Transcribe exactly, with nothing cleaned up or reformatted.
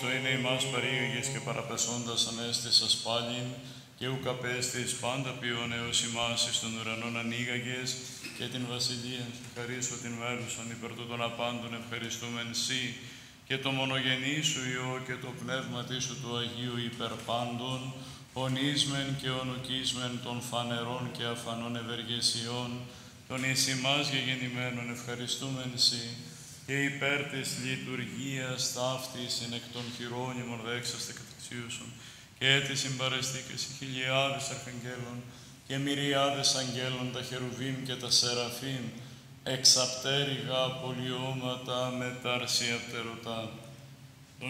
Το είναι ημάς παρήγαγες και παραπεσόντας ανέστησας πάλιν, και ουκ απέστης πάντα ποιόν έως ημάς εις των ουρανών ανοίγαγες, και την βασιλείαν σου χαρίσω την μέρουσαν υπέρ τούτων απάντων ευχαριστούμεν σοι, και το μονογενή σου Υιό και το πνεύματι σου του Αγίου υπέρ πάντων, ονείσμεν και ονουκίσμεν των φανερών και αφανών ευεργεσιών, των εις ημάς γεγεννημένων ευχαριστούμεν σοι, και υπέρ της λειτουργίας ταύτης εν εκ των χειρόνιμων δέξαστε καταξίουσον, και έτη συμπαρεστήκες οι χιλιάδες αρχαγγέλων και μυριάδες αγγέλων τα χερουβίμ και τα σεραφείμ, εξαπτέρυγα πολιώματα μετάρσια πτερωτά.